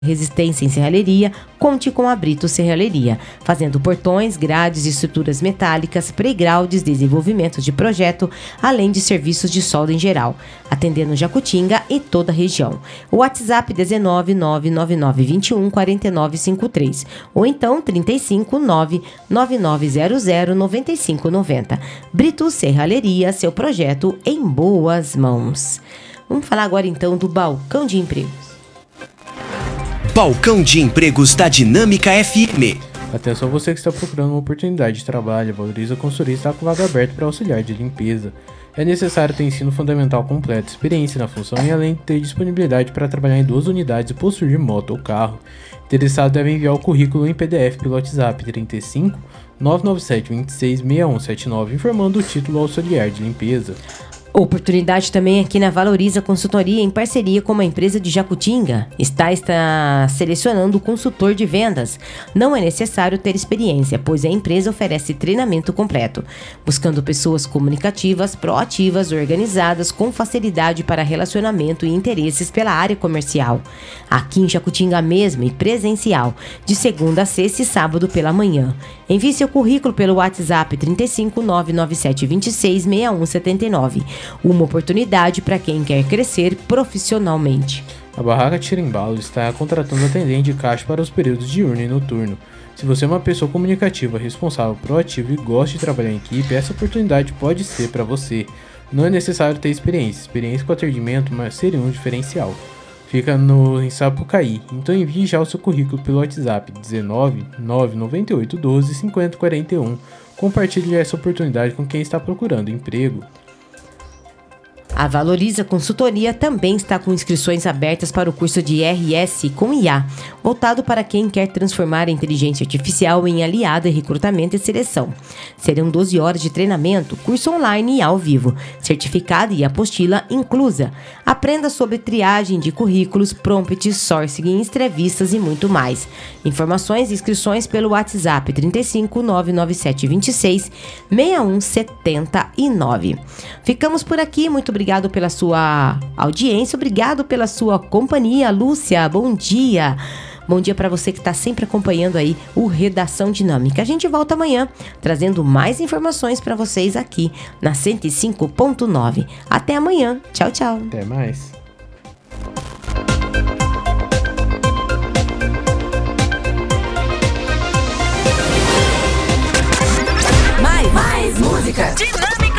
Resistência em serralheria, conte com a Brito Serralheria, fazendo portões, grades, estruturas metálicas, playgrounds, desenvolvimento de projeto, além de serviços de solda em geral, atendendo Jacutinga e toda a região. O WhatsApp 19 99921 4953 ou então 35 99900 9590. Brito Serralheria, seu projeto em boas mãos. Vamos falar agora então do balcão de empregos. Balcão de Empregos da Dinâmica FM. Atenção você que está procurando uma oportunidade de trabalho. Valoriza Consultoria está com vaga aberta para auxiliar de limpeza. É necessário ter ensino fundamental completo, experiência na função e além de ter disponibilidade para trabalhar em 2 unidades e possuir moto ou carro. Interessado deve enviar o currículo em PDF pelo WhatsApp 35 997 26 6179 informando o título auxiliar de limpeza. Oportunidade também aqui na Valoriza Consultoria em parceria com uma empresa de Jacutinga. Está selecionando consultor de vendas. Não é necessário ter experiência, pois a empresa oferece treinamento completo, buscando pessoas comunicativas, proativas, organizadas, com facilidade para relacionamento e interesses pela área comercial. Aqui em Jacutinga mesmo e presencial, de segunda a sexta e sábado pela manhã. Envie seu currículo pelo WhatsApp 35 997 26 6179. Uma oportunidade para quem quer crescer profissionalmente. A Barraca Tirimbalo está contratando atendente de caixa para os períodos diurno e noturno. Se você é uma pessoa comunicativa, responsável, proativa e gosta de trabalhar em equipe, essa oportunidade pode ser para você. Não é necessário ter experiência com atendimento, mas seria um diferencial. Fica em Sapucaí, então envie já o seu currículo pelo WhatsApp 19 998 12 5041. Compartilhe essa oportunidade com quem está procurando emprego. A Valoriza Consultoria também está com inscrições abertas para o curso de RS com IA, voltado para quem quer transformar a inteligência artificial em aliada em recrutamento e seleção. Serão 12 horas de treinamento, curso online e ao vivo, certificado e apostila inclusa. Aprenda sobre triagem de currículos, prompt, sourcing, entrevistas e muito mais. Informações e inscrições pelo WhatsApp 35 997 26 6179. Ficamos por aqui, muito obrigado pela sua audiência, obrigado pela sua companhia. Lúcia, bom dia. Bom dia para você que está sempre acompanhando aí o Redação Dinâmica. A gente volta amanhã trazendo mais informações para vocês aqui na 105.9. Até amanhã. Tchau, tchau. Até mais. Mais música. Dinâmica.